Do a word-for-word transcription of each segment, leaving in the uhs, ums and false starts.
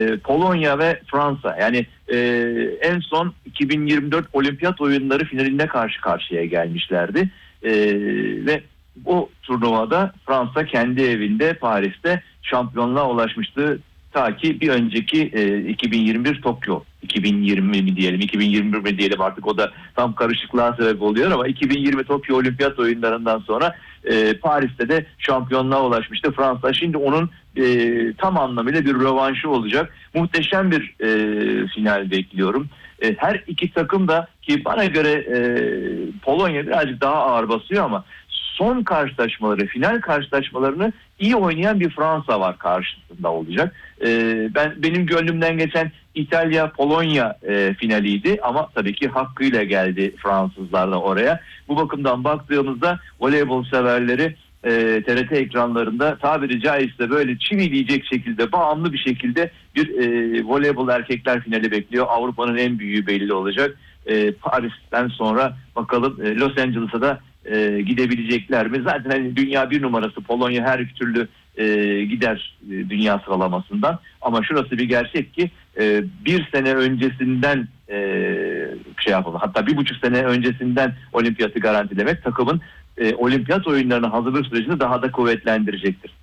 Polonya ve Fransa. Yani e, en son iki bin yirmi dört Olimpiyat Oyunları finalinde karşı karşıya gelmişlerdi. E, ve o turnuvada Fransa kendi evinde Paris'te şampiyonluğa ulaşmıştı. Ta ki bir önceki e, iki bin yirmi bir Tokyo, iki bin yirmi mi diyelim, iki bin yirmi bir mi diyelim, artık o da tam karışıklığa sebep oluyor ama iki bin yirmi Tokyo Olimpiyat Oyunlarından sonra e, Paris'te de şampiyonluğa ulaşmıştı Fransa. Şimdi onun e, tam anlamıyla bir rövanşı olacak. Muhteşem bir e, final bekliyorum. E, her iki takım da, ki bana göre e, Polonya birazcık daha ağır basıyor ama son karşılaşmaları, final karşılaşmalarını iyi oynayan bir Fransa var karşısında olacak. Ee, ben benim gönlümden geçen İtalya-Polonya e, finaliydi ama tabii ki hakkıyla geldi Fransızlar da oraya. Bu bakımdan baktığımızda voleybol severleri e, T R T ekranlarında tabiri caizse böyle çivileyecek şekilde, bağımlı bir şekilde bir e, voleybol erkekler finali bekliyor. Avrupa'nın en büyüğü belli olacak. E, Paris'ten sonra bakalım e, Los Angeles'a da E, gidebilecekler mi? Zaten hani dünya bir numarası Polonya her türlü e, gider e, dünya sıralamasından. Ama şurası bir gerçek ki e, bir sene öncesinden e, şey yapalım. Hatta bir buçuk sene öncesinden olimpiyatı garantilemek takımın e, olimpiyat oyunlarına hazırlık sürecini daha da kuvvetlendirecektir.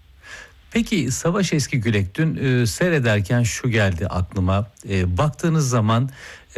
Peki Savaş Eskigülek, dün e, seyrederken şu geldi aklıma. E, baktığınız zaman e,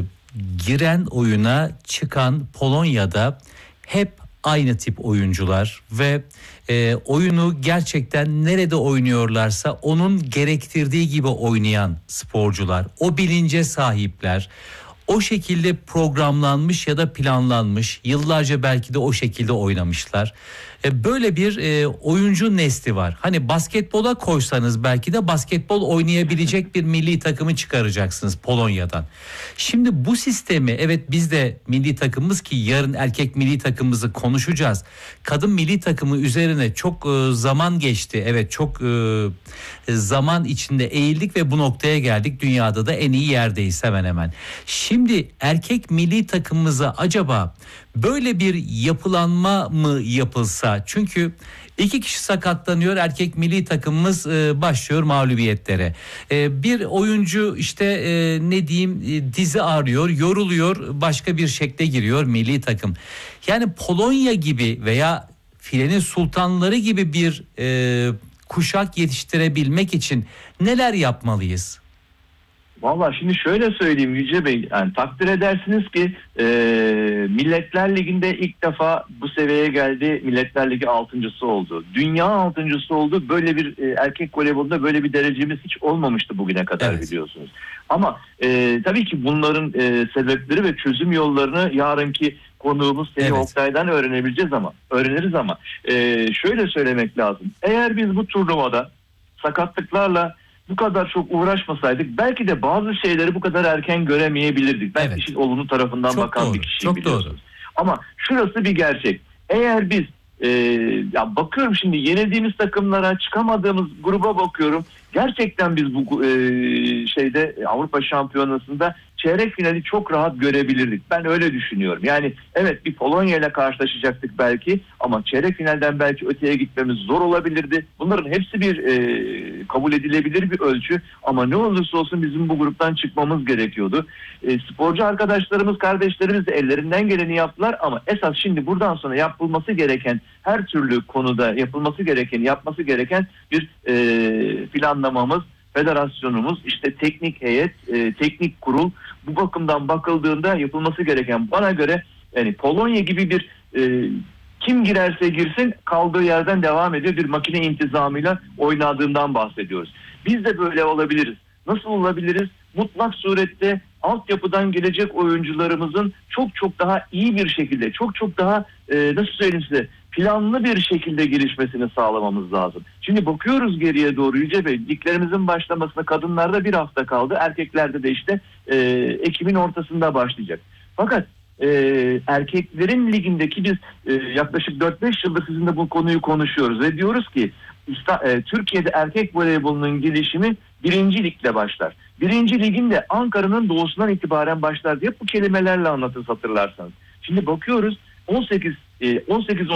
giren oyuna çıkan Polonya'da hep aynı tip oyuncular ve e, oyunu gerçekten nerede oynuyorlarsa onun gerektirdiği gibi oynayan sporcular, o bilince sahipler. O şekilde programlanmış ya da planlanmış, yıllarca belki de o şekilde oynamışlar. E, böyle bir e, oyuncu nesli var. Hani basketbola koysanız belki de basketbol oynayabilecek bir milli takımı çıkaracaksınız Polonya'dan. Şimdi bu sistemi, evet biz de milli takımımız, ki yarın erkek milli takımımızı konuşacağız. Kadın milli takımı üzerine çok e, zaman geçti. Evet, çok e, zaman içinde eğildik ve bu noktaya geldik. Dünyada da en iyi yerdeyiz hemen hemen. Şimdi erkek milli takımımıza acaba böyle bir yapılanma mı yapılsa? Çünkü iki kişi sakatlanıyor, erkek milli takımımız e, başlıyor mağlubiyetlere. E, bir oyuncu işte e, ne diyeyim e, dizi ağrıyor, yoruluyor, başka bir şekle giriyor milli takım. Yani Polonya gibi veya filenin sultanları gibi bir e, kuşak yetiştirebilmek için neler yapmalıyız? Vallahi şimdi şöyle söyleyeyim Yüce Bey, yani takdir edersiniz ki e, Milletler Ligi'nde ilk defa bu seviyeye geldi. Milletler Ligi altıncısı oldu. Dünya altıncısı oldu. Böyle bir e, erkek voleybolunda böyle bir derecemiz hiç olmamıştı bugüne kadar, evet, biliyorsunuz. Ama e, tabii ki bunların e, sebepleri ve çözüm yollarını yarınki konuğumuz Seni, evet, Oktay'dan öğrenebileceğiz ama öğreniriz ama e, şöyle söylemek lazım. Eğer biz bu turnuvada sakatlıklarla bu kadar çok uğraşmasaydık belki de bazı şeyleri bu kadar erken göremeyebilirdik. Ben, evet, işin olumlu tarafından çok bakan doğru, bir kişiyim, biliyorsunuz. Doğru. Ama şurası bir gerçek. Eğer biz e, ya bakıyorum şimdi yenildiğimiz takımlara, çıkamadığımız gruba bakıyorum. Gerçekten biz bu e, şeyde Avrupa Şampiyonası'nda çeyrek finali çok rahat görebilirdik. Ben öyle düşünüyorum. Yani evet, bir Polonya ile karşılaşacaktık belki ama çeyrek finalden belki öteye gitmemiz zor olabilirdi. Bunların hepsi bir e, kabul edilebilir bir ölçü ama ne olursa olsun bizim bu gruptan çıkmamız gerekiyordu. E, sporcu arkadaşlarımız, kardeşlerimiz de ellerinden geleni yaptılar ama esas şimdi buradan sonra yapılması gereken, her türlü konuda yapılması gereken, yapması gereken bir e, planlamamız, federasyonumuz, işte teknik heyet, e, teknik kurul, bu bakımdan bakıldığında yapılması gereken, bana göre yani Polonya gibi bir e, kim girerse girsin kaldığı yerden devam ediyor bir makine intizamıyla oynadığından bahsediyoruz. Biz de böyle olabiliriz. Nasıl olabiliriz? Mutlak surette altyapıdan gelecek oyuncularımızın çok çok daha iyi bir şekilde, çok çok daha e, nasıl söyleyeyim size, planlı bir şekilde gelişmesini sağlamamız lazım. Şimdi bakıyoruz geriye doğru Yüce Bey, liglerimizin başlamasına kadınlarda bir hafta kaldı. Erkeklerde de işte e, Ekim'in ortasında başlayacak. Fakat e, erkeklerin ligindeki biz e, yaklaşık dört beş yıldır sizinle bu konuyu konuşuyoruz ve diyoruz ki e, Türkiye'de erkek voleybolunun gelişimi birinci ligle başlar. Birinci ligin de Ankara'nın doğusundan itibaren başlar diye bu kelimelerle anlatırız, hatırlarsanız. Şimdi bakıyoruz on sekiz on sekiz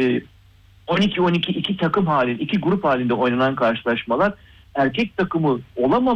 on iki on iki iki takım halinde, iki grup halinde oynanan karşılaşmalar erkek takımı olamam